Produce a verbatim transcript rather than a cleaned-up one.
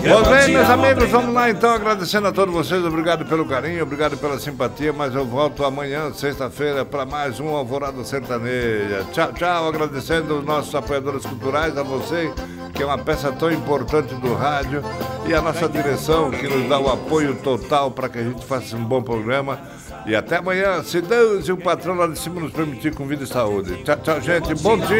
Pois bem, meus amigos, vamos lá então, agradecendo a todos vocês, obrigado pelo carinho, obrigado pela simpatia, mas eu volto amanhã, sexta-feira, para mais um Alvorada Sertaneja. Tchau, tchau, agradecendo os nossos apoiadores culturais, a você, que é uma peça tão importante do rádio, e a nossa direção, que nos dá o apoio total para que a gente faça um bom programa. E até amanhã, se Deus e o patrão lá de cima nos permitir com vida e saúde. Tchau, tchau, gente, bom dia!